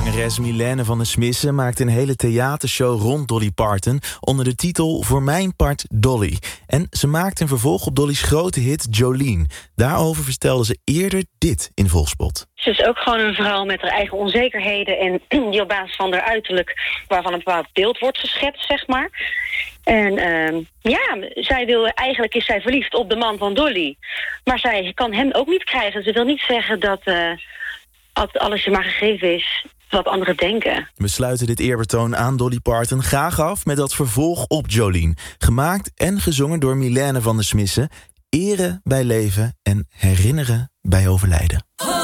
Zangeres Milène van der Smissen maakt een hele theatershow rond Dolly Parton onder de titel Voor mijn part Dolly. En ze maakt een vervolg op Dolly's grote hit Jolene. Daarover vertelde ze eerder dit in Volksspot. Ze is ook gewoon een vrouw met haar eigen onzekerheden en die op basis van haar uiterlijk, waarvan een bepaald beeld wordt geschetst, zeg maar. En eigenlijk is zij verliefd op de man van Dolly. Maar zij kan hem ook niet krijgen. Ze wil niet zeggen dat alles je maar gegeven is wat anderen denken. We sluiten dit eerbetoon aan Dolly Parton graag af met dat vervolg op Jolene. Gemaakt en gezongen door Milène van der Smissen. Eren bij leven en herinneren bij overlijden.